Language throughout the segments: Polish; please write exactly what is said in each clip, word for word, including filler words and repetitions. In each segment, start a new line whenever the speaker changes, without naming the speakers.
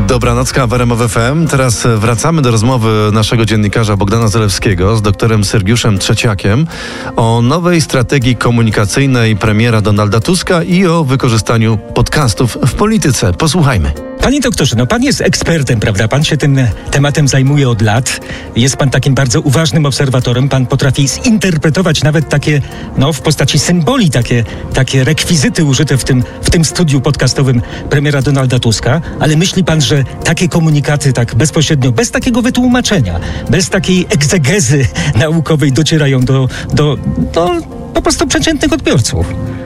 Dobranocka w R M F F M. Teraz wracamy do rozmowy naszego dziennikarza Bogdana Zalewskiego z doktorem Sergiuszem Trzeciakiem o nowej strategii komunikacyjnej premiera Donalda Tuska i o wykorzystaniu podcastów w polityce. Posłuchajmy.
Panie doktorze, no pan jest ekspertem, prawda? Pan się tym tematem zajmuje od lat. Jest pan takim bardzo uważnym obserwatorem. Pan potrafi zinterpretować nawet takie, no w postaci symboli, takie, takie rekwizyty użyte w tym, w tym studiu podcastowym premiera Donalda Tuska. Ale myśli pan, że takie komunikaty tak bezpośrednio, bez takiego wytłumaczenia, bez takiej egzegezy naukowej docierają do, do, do po prostu przeciętnych odbiorców?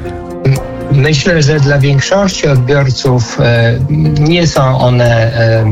Myślę, że dla większości odbiorców e, nie są one e,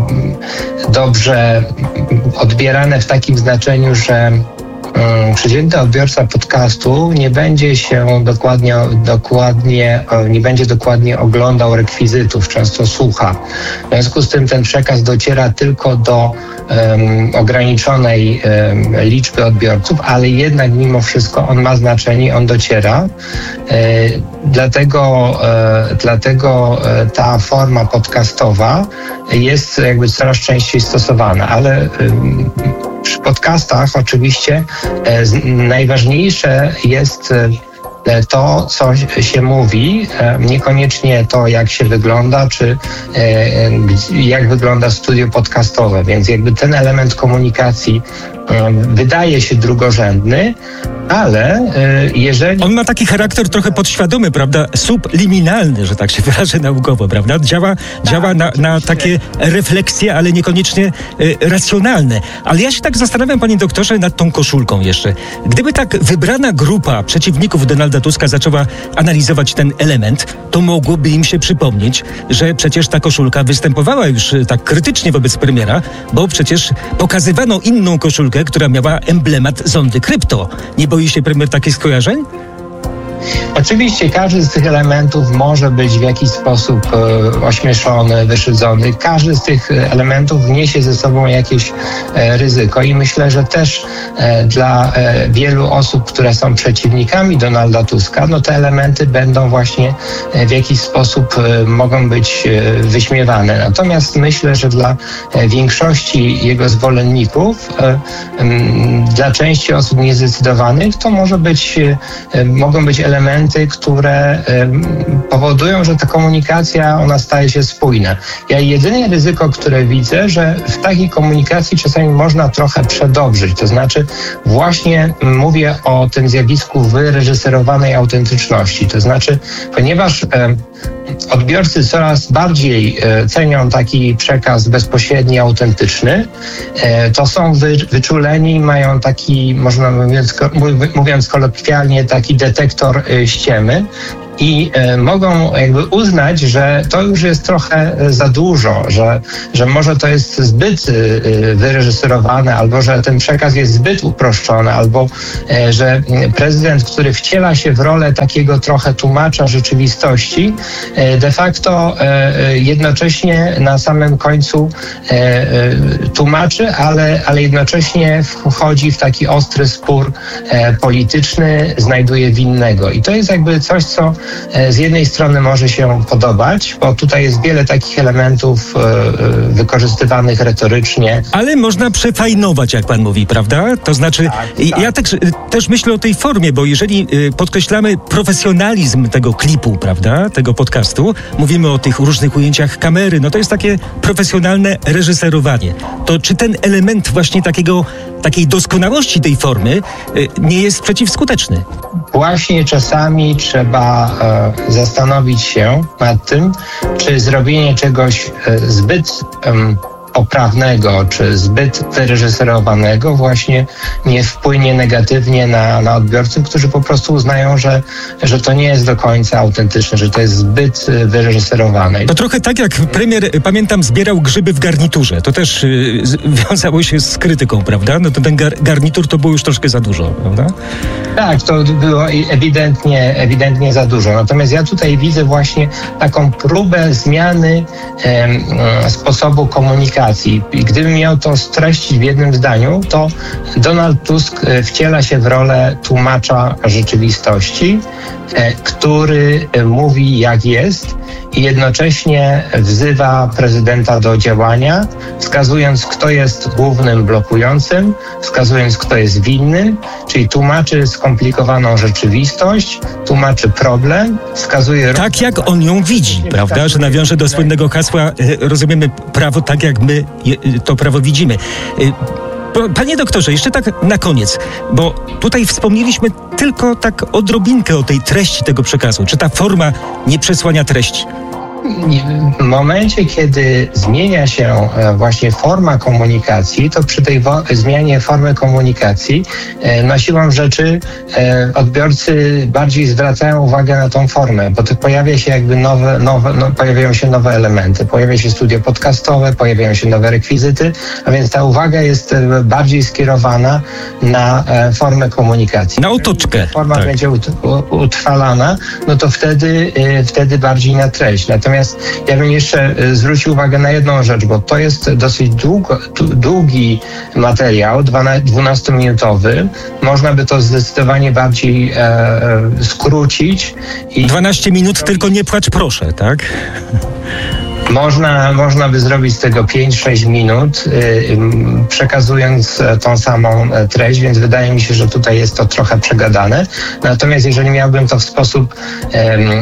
dobrze odbierane w takim znaczeniu, że przeciętny odbiorca podcastu nie będzie się dokładnie, dokładnie, nie będzie dokładnie oglądał rekwizytów, często słucha. W związku z tym ten przekaz dociera tylko do um, ograniczonej um, liczby odbiorców, ale jednak mimo wszystko on ma znaczenie, on dociera. E, dlatego, e, dlatego ta forma podcastowa jest jakby coraz częściej stosowana, ale um, przy podcastach oczywiście e, z, najważniejsze jest e, to, co się mówi, e, niekoniecznie to, jak się wygląda, czy e, jak wygląda studio podcastowe. Więc jakby ten element komunikacji e, wydaje się drugorzędny, ale e, jeżeli...
On ma taki charakter trochę podświadomy, prawda? Subliminalny, że tak się wyrażę naukowo, prawda? Działa, tak, działa na, na takie refleksje, ale niekoniecznie e, racjonalne. Ale ja się tak zastanawiam, panie doktorze, nad tą koszulką jeszcze. Gdyby tak wybrana grupa przeciwników Donalda Tuska zaczęła analizować ten element, to mogłoby im się przypomnieć, że przecież ta koszulka występowała już tak krytycznie wobec premiera, bo przecież pokazywano inną koszulkę, która miała emblemat zondy krypto. Nie boi się premier takich skojarzeń?
Oczywiście każdy z tych elementów może być w jakiś sposób e, ośmieszony, wyszydzony. Każdy z tych elementów niesie ze sobą jakieś e, ryzyko i myślę, że też e, dla e, wielu osób, które są przeciwnikami Donalda Tuska, no te elementy będą właśnie e, w jakiś sposób e, mogą być e, wyśmiewane. Natomiast myślę, że dla e, większości jego zwolenników, e, m, dla części osób niezdecydowanych, to może być, e, mogą być elementy, które y, powodują, że ta komunikacja, ona staje się spójna. Ja jedyne ryzyko, które widzę, że w takiej komunikacji czasami można trochę przedobrzyć. To znaczy właśnie mówię o tym zjawisku wyreżyserowanej autentyczności. To znaczy, ponieważ y, odbiorcy coraz bardziej y, cenią taki przekaz bezpośredni, autentyczny, y, to są wy, wyczuleni, mają taki, można mówiąc, mówiąc kolokwialnie, taki detektor y, ściemy i e, mogą jakby uznać, że to już jest trochę za dużo, że, że może to jest zbyt e, wyreżyserowane, albo że ten przekaz jest zbyt uproszczony, albo e, że prezydent, który wciela się w rolę takiego trochę tłumacza rzeczywistości, e, de facto e, jednocześnie na samym końcu e, e, tłumaczy, ale, ale jednocześnie wchodzi w taki ostry spór e, polityczny, znajduje winnego. I to jest jakby coś, co z jednej strony może się podobać, bo tutaj jest wiele takich elementów e, wykorzystywanych retorycznie.
Ale można przefajnować, jak pan mówi, prawda? To znaczy, tak, tak. ja też, też myślę o tej formie, bo jeżeli podkreślamy profesjonalizm tego klipu, prawda, tego podcastu, mówimy o tych różnych ujęciach kamery, no to jest takie profesjonalne reżyserowanie. To czy ten element właśnie takiego, takiej doskonałości tej formy nie jest przeciwskuteczny?
Właśnie czasami trzeba e, zastanowić się nad tym, czy zrobienie czegoś e, zbyt um, poprawnego, czy zbyt wyreżyserowanego właśnie nie wpłynie negatywnie na, na odbiorców, którzy po prostu uznają, że, że to nie jest do końca autentyczne, że to jest zbyt wyreżyserowane.
To trochę tak jak premier, pamiętam, zbierał grzyby w garniturze. To też y, wiązało się z krytyką, prawda? No to ten gar, garnitur to było już troszkę za dużo, prawda?
Tak, to było ewidentnie, ewidentnie za dużo. Natomiast ja tutaj widzę właśnie taką próbę zmiany e, sposobu komunikacji komunikacji. I gdybym miał to streścić w jednym zdaniu, to Donald Tusk wciela się w rolę tłumacza rzeczywistości, który mówi jak jest i jednocześnie wzywa prezydenta do działania, wskazując, kto jest głównym blokującym, wskazując, kto jest winny, czyli tłumaczy skomplikowaną rzeczywistość, tłumaczy problem, wskazuje...
Tak jak on ją widzi, prawda? Że nawiąże do słynnego hasła, rozumiemy prawo tak, jak my to prawo widzimy. Panie doktorze, jeszcze tak na koniec, bo tutaj wspomnieliśmy tylko tak odrobinkę o tej treści tego przekazu. Czy ta forma nie przesłania treści?
W momencie, kiedy zmienia się właśnie forma komunikacji, to przy tej wo- zmianie formy komunikacji na siłą rzeczy odbiorcy bardziej zwracają uwagę na tą formę, bo to pojawia się jakby nowe, nowe no, pojawiają się nowe elementy, pojawia się studio podcastowe, pojawiają się nowe rekwizyty, a więc ta uwaga jest bardziej skierowana na formę komunikacji.
Na otoczkę.
Jeżeli forma
tak.
będzie ut- utrwalana, no to wtedy, wtedy bardziej na treść. Natomiast ja bym jeszcze zwrócił uwagę na jedną rzecz, bo to jest dosyć długo, długi materiał, dwunastominutowy. Można by to zdecydowanie bardziej e, skrócić. I
dwanaście minut, tylko nie płacz proszę, tak?
Można, można by zrobić z tego pięć sześć minut, yy, przekazując tą samą treść, więc wydaje mi się, że tutaj jest to trochę przegadane. Natomiast jeżeli miałbym to w sposób yy,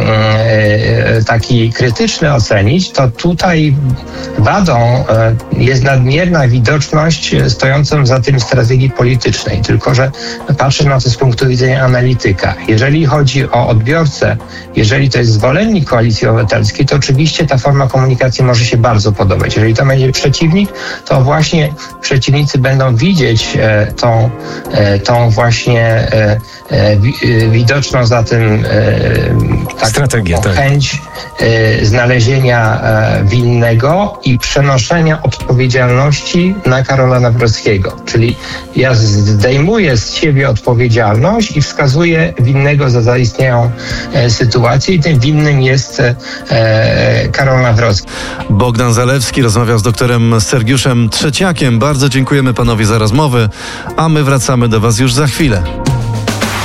yy, taki krytyczny ocenić, to tutaj wadą yy, jest nadmierna widoczność stojącą za tym strategii politycznej, tylko że patrzę na to z punktu widzenia analityka. Jeżeli chodzi o odbiorcę, jeżeli to jest zwolennik Koalicji Obywatelskiej, to oczywiście ta forma komunikacji może się bardzo podobać. Jeżeli to będzie przeciwnik, to właśnie przeciwnicy będą widzieć e, tą, e, tą właśnie e, e, widoczną za tym e, taką
strategię, tak.
chęć e, znalezienia e, winnego i przenoszenia odpowiedzialności na Karola Nawrockiego. Czyli ja zdejmuję z siebie odpowiedzialność i wskazuję winnego za zaistniałą e, sytuację i tym winnym jest e, Karol Nawrocki.
Bogdan Zalewski rozmawiał z doktorem Sergiuszem Trzeciakiem. Bardzo dziękujemy panowie za rozmowy, a my wracamy do was już za chwilę.